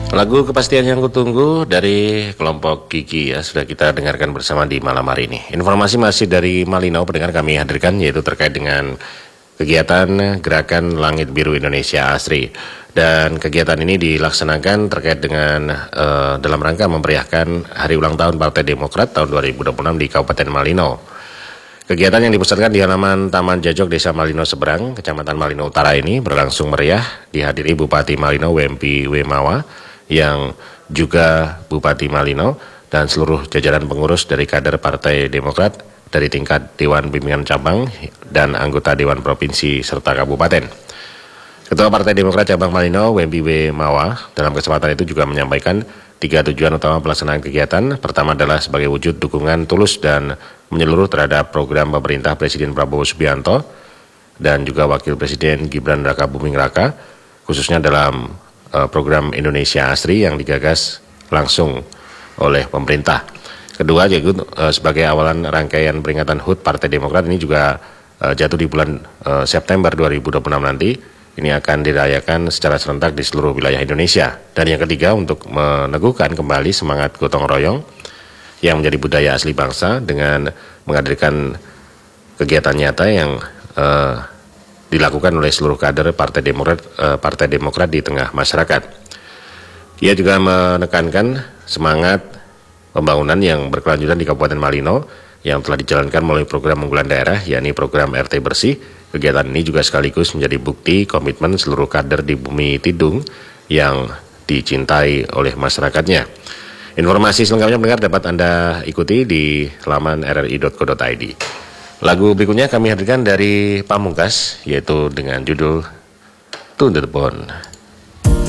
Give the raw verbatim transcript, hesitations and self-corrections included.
Lagu kepastian yang kutunggu dari kelompok Kiki ya sudah kita dengarkan bersama di malam hari ini. Informasi masih dari Malinau pendengar kami hadirkan yaitu terkait dengan kegiatan Gerakan Langit Biru Indonesia Asri. Dan kegiatan ini dilaksanakan terkait dengan uh, dalam rangka memeriahkan hari ulang tahun Partai Demokrat tahun dua ribu dua puluh enam di Kabupaten Malinau. Kegiatan yang dipusatkan di halaman Taman Jajok Desa Malinau Seberang, Kecamatan Malinau Utara ini berlangsung meriah dihadiri Bupati Malinau W M P Wemawa yang juga Bupati Malinau dan seluruh jajaran pengurus dari kader Partai Demokrat dari tingkat Dewan Pimpinan Cabang dan anggota Dewan Provinsi serta Kabupaten. Ketua Partai Demokrat Cabang Malinau W M P Wemawa dalam kesempatan itu juga menyampaikan tiga tujuan utama pelaksanaan kegiatan. Pertama adalah sebagai wujud dukungan tulus dan menyeluruh terhadap program pemerintah Presiden Prabowo Subianto dan juga Wakil Presiden Gibran Raka Buming Raka, khususnya dalam uh, program Indonesia Asri yang digagas langsung oleh pemerintah. Kedua, yaitu uh, sebagai awalan rangkaian peringatan H U T Partai Demokrat ini juga uh, jatuh di bulan uh, September dua ribu dua puluh enam nanti. Ini akan dirayakan secara serentak di seluruh wilayah Indonesia. Dan yang ketiga, untuk meneguhkan kembali semangat gotong royong yang menjadi budaya asli bangsa dengan menghadirkan kegiatan nyata yang uh, dilakukan oleh seluruh kader Partai Demokrat, uh, Partai Demokrat di tengah masyarakat. Ia juga menekankan semangat pembangunan yang berkelanjutan di Kabupaten Malinau yang telah dijalankan melalui program unggulan daerah, yakni program R T Bersih. Kegiatan ini juga sekaligus menjadi bukti komitmen seluruh kader di Bumi Tidung yang dicintai oleh masyarakatnya. Informasi selengkapnya pendengar dapat Anda ikuti di laman r r i dot co dot i d. Lagu berikutnya kami hadirkan dari Pamungkas, yaitu dengan judul To The Bone.